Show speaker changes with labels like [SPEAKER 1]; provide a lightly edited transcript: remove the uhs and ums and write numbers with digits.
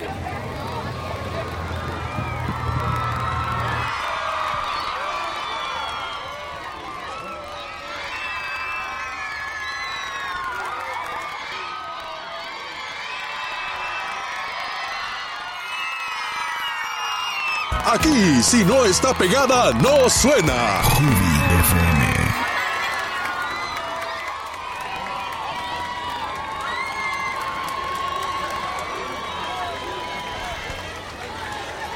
[SPEAKER 1] Aquí, si no está pegada, no suena.
[SPEAKER 2] Júbilo FM.